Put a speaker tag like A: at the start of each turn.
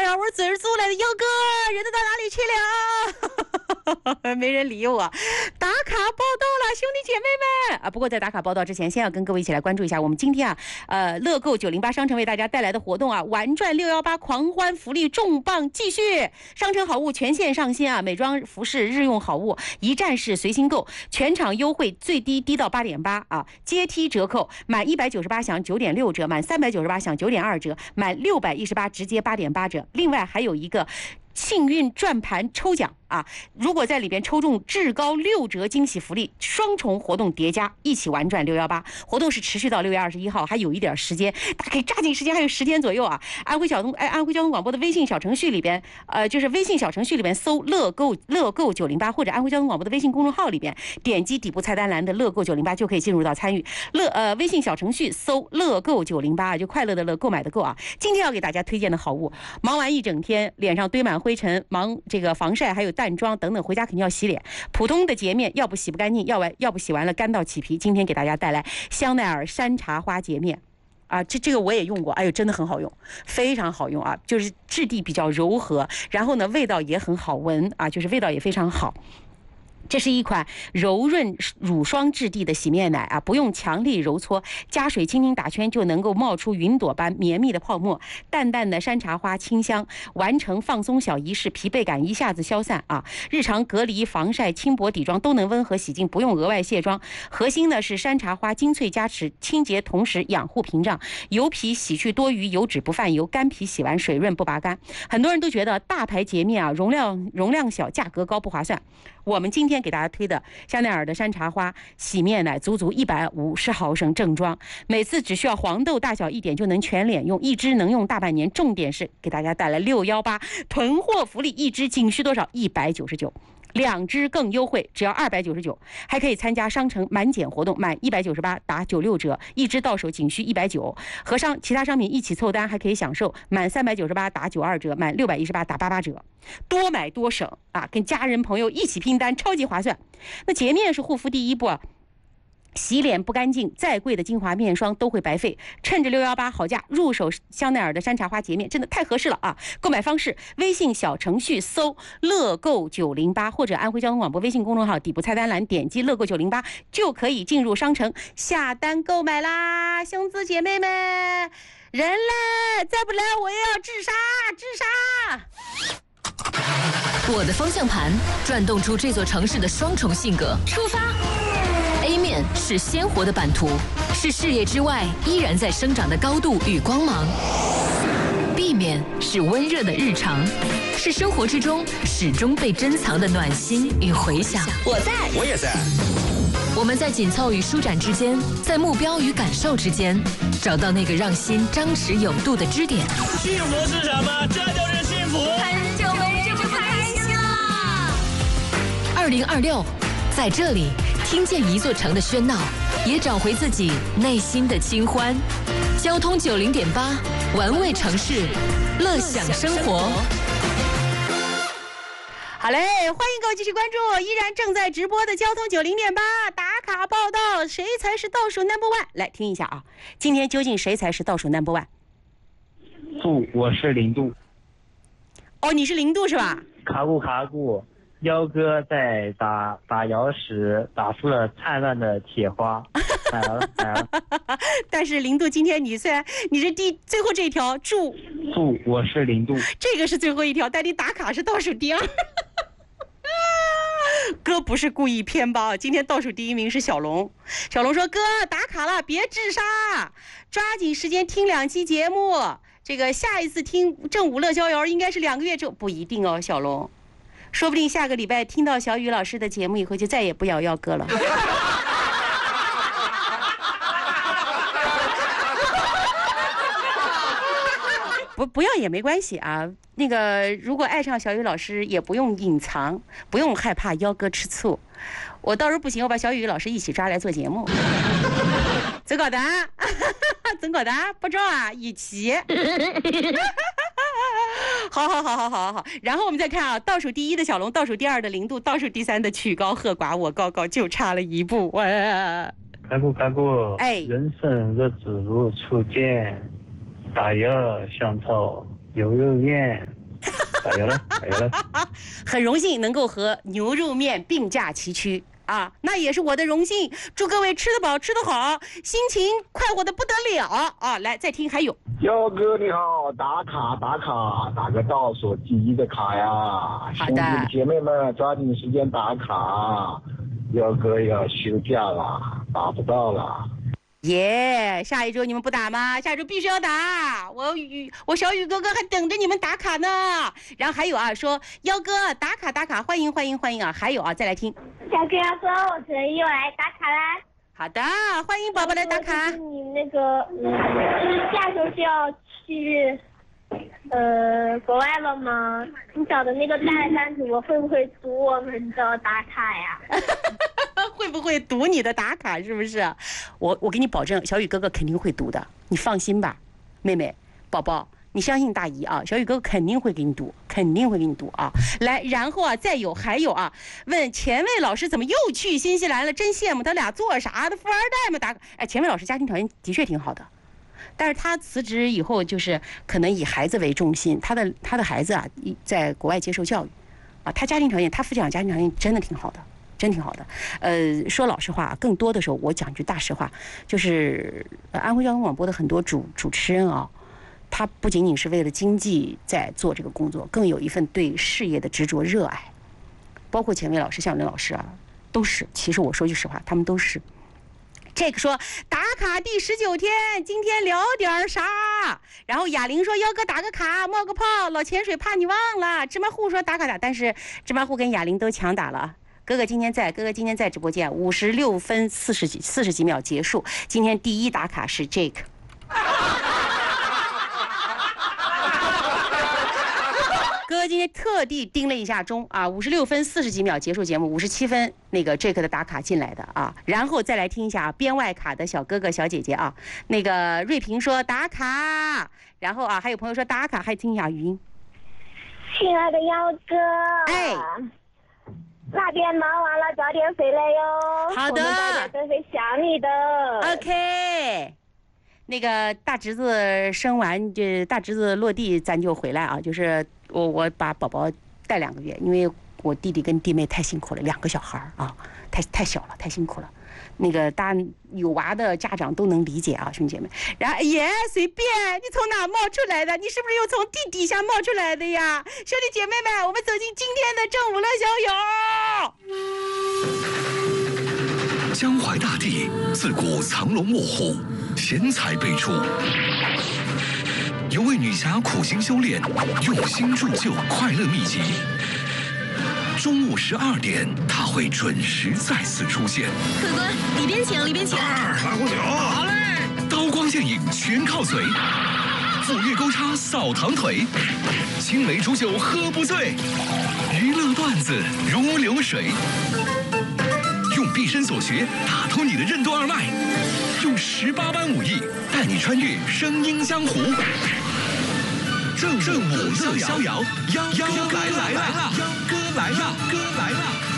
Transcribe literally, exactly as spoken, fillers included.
A: 呀，我说嘴儿租来的，幺哥，人都到哪里去了？没人理我。打卡报道了，兄弟姐妹们啊！不过在打卡报道之前，先要跟各位一起来关注一下我们今天啊，呃，乐购九零八商城为大家带来的活动啊，玩转六一八狂欢福利重磅继续，商城好物全线上新啊，美妆服饰日用好物一站式随心购，全场优惠最低低到八点八啊，阶梯折扣，满一百九十八享九点六折，满三百九十八享九点二折，满六百一十八直接八点八折。另外还有一个幸运转盘抽奖啊！如果在里边抽中至高六折惊喜福利，双重活动叠加，一起玩转六一八。活动是持续到六月二十一号，还有一点时间，大家可以抓紧时间，还有十天左右啊！安徽小东哎，安徽交通广播的微信小程序里边，呃，就是微信小程序里边搜乐购乐购九零八，或者安徽交通广播的微信公众号里边点击底部菜单栏的乐购九零八，就可以进入到参与乐呃微信小程序搜乐购九零八，就快乐的乐，购买的购啊！今天要给大家推荐的好物，忙完一整天，脸上堆满灰尘，忙这个防晒还有淡妆等等，回家肯定要洗脸。普通的洁面要不洗不干净，要完要不洗完了干到起皮。今天给大家带来香奈儿山茶花洁面啊，这这个我也用过，哎呦，真的很好用，非常好用啊！就是质地比较柔和，然后呢味道也很好闻啊，就是味道也非常好。这是一款柔润乳霜质地的洗面奶啊，不用强力揉搓，加水轻轻打圈就能够冒出云朵般绵密的泡沫，淡淡的山茶花清香，完成放松小仪式，疲惫感一下子消散啊！日常隔离、防晒、轻薄底妆都能温和洗净，不用额外卸妆。核心呢是山茶花精粹加持，清洁同时养护屏障，油皮洗去多余油脂不泛油，干皮洗完水润不拔干。很多人都觉得大牌洁面啊，容量容量小，价格高不划算。我们今天给大家推的香奈儿的山茶花洗面奶，足足一百五十毫升正装，每次只需要黄豆大小一点就能全脸用，一支能用大半年。重点是给大家带来六一八囤货福利，一支仅需多少？一百九十九。两支更优惠，只要二百九十九，还可以参加商城满减活动，满一百九十八打九六折，一支到手仅需一百九，和商其他商品一起凑单，还可以享受满三百九十八打九二折，满六百一十八打八八折，多买多省啊！跟家人朋友一起拼单，超级划算。那洁面是护肤第一步啊。洗脸不干净，再贵的精华面霜都会白费。趁着六一八好价，入手香奈儿的山茶花洁面真的太合适了啊！购买方式：微信小程序搜乐购九零八，或者安徽交通广播微信公众号底部菜单栏点击乐购九零八，就可以进入商城下单购买啦！兄弟姐妹们，人来，再不来我也要自杀！自
B: 杀！我的方向盘转动出这座城市的双重性格。出发。A 面是鲜活的版图，是事业之外依然在生长的高度与光芒。B 面是温热的日常，是生活之中始终被珍藏的暖心与回响。
C: 我在，
D: 我也在。
B: 我们在紧凑与舒展之间，在目标与感受之间，找到那个让心张弛有度的支点。
D: 幸福是什么？这就是幸福。
C: 很久没这么开心了。
B: 二零二六，在这里。听见一座城的喧闹，也找回自己内心的清欢。交通九零点八，玩味城市，乐享生活。
A: 好嘞，欢迎各位继续关注依然正在直播的交通九零点八打卡报道，谁才是倒数 number one？ 来听一下啊，今天究竟谁才是倒数 number one？
E: 度，我是零度。
A: 哦，你是零度是吧？
E: 卡固卡固。幺哥在打打摇时打出了灿烂的铁花，来了来了。
A: 但是零度今天你虽然你是第最后这一条祝
E: 祝我是零度，
A: 这个是最后一条，但你打卡是倒数第二。哥不是故意偏帮，今天倒数第一名是小龙。小龙说：“哥打卡了，别自杀，抓紧时间听两期节目。这个下一次听正午乐逍遥应该是两个月之后，不一定哦，小龙。”说不定下个礼拜听到小雨老师的节目以后，就再也不咬幺哥了。不不要也没关系啊。那个如果爱上小雨老师，也不用隐藏，不用害怕幺哥吃醋。我到时候不行，我把小雨老师一起抓来做节目。怎搞的？怎搞的？不知道啊，一起。好好好好好好，然后我们再看啊，倒数第一的小龙，倒数第二的零度，倒数第三的曲高和寡，我高高就差了一步。哇！
E: 开过开过，
A: 哎，
E: 人生日子如初见，大摇香草悠悠远， 加油了，加油了！
A: 很荣幸能够和牛肉面并驾齐驱啊，那也是我的荣幸。祝各位吃得饱，吃得好，心情快活得不得了啊！来，再听还有。
F: 幺哥你好，打卡打卡，打个倒数第一的卡呀！
A: 好的，
F: 兄弟姐妹们抓紧时间打卡，幺哥要休假了，打不到了。
A: 耶、yeah, 下一周你们不打吗？下一周必须要打，我雨我小雨哥哥还等着你们打卡呢。然后还有啊，说幺哥打卡打卡，欢迎欢迎欢迎啊！还有啊，再来听。
G: 小哥幺哥，我可以又来打卡啦。
A: 好的，欢迎宝宝来打卡。
G: 你那个嗯，下周就要去呃国外了吗？你找的那个大山主播会不会读我们的打卡呀？
A: 会不会读你的打卡？是不是？我我给你保证，小雨哥哥肯定会读的，你放心吧，妹妹宝宝，你相信大姨啊，小雨哥哥肯定会给你读，肯定会给你读啊。来，然后啊，再有还有啊，问钱卫老师怎么又去新西兰了？真羡慕他俩做啥的，富二代嘛？打卡。哎，钱卫老师家庭条件的确挺好的，但是他辞职以后就是可能以孩子为重心，他的他的孩子啊在国外接受教育，啊，他家庭条件，他父亲家庭条件真的挺好的。真挺好的，呃，说老实话，更多的时候，我讲句大实话，就是安徽交通广播的很多主主持人啊，他不仅仅是为了经济在做这个工作，更有一份对事业的执着热爱。包括钱卫老师、向林老师啊，都是。其实我说句实话，他们都是。这个说打卡第十九天，今天聊点啥？然后哑铃说幺哥打个卡，冒个泡，老潜水怕你忘了。芝麻糊说打卡打，但是芝麻糊跟哑铃都抢打了。哥哥今天在，哥哥今天在直播间，五十六分四十几四十几秒结束。今天第一打卡是 Jake， 哥哥今天特地盯了一下钟啊，五十六分四十几秒结束节目，五十七分那个 Jake 的打卡进来的啊，然后再来听一下编外卡的小哥哥小姐姐啊，那个瑞平说打卡，然后啊还有朋友说打卡，还听一下语音。
G: 亲爱的幺哥，
A: 哎。
G: 那边忙完了，早点回来哟。
A: 好的，
G: 我们大家都会想你的。
A: OK， 那个大侄子生完，这大侄子落地，咱就回来啊。就是我我把宝宝带两个月，因为我弟弟跟弟妹太辛苦了，两个小孩啊，太太小了，太辛苦了。那个大有娃的家长都能理解啊，兄弟姐妹。然后耶，随便，你从哪冒出来的？你是不是又从地底下冒出来的呀？兄弟姐妹们，我们走进今天的正午乐逍遥。
H: 江淮大地自古藏龙卧虎，贤才辈出。有位女侠苦心修炼，用心铸就快乐秘籍。中午十二点，他会准时再次出现。
B: 客官，里边请，里边请。
H: 二来壶酒。好嘞。刀光剑影全靠嘴，斧钺钩叉扫堂腿，青梅煮酒喝不醉，娱乐段子如流水。用毕生所学打通你的任督二脉，用十八般武艺带你穿越声音江湖。正正午乐逍遥，幺哥来了，幺哥来了，哥来了。